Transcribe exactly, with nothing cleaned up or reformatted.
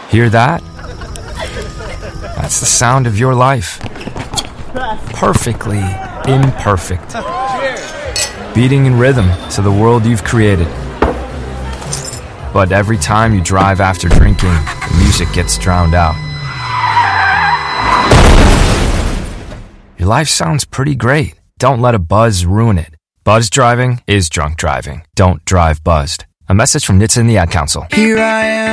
Hear that? That's the sound of your life. Perfectly imperfect. Beating in rhythm to the world you've created. But every time you drive after drinking, the music gets drowned out. Your life sounds pretty great. Don't let a buzz ruin it. Buzz driving is drunk driving. Don't drive buzzed. A message from N H T S A and the Ad Council. Here I am.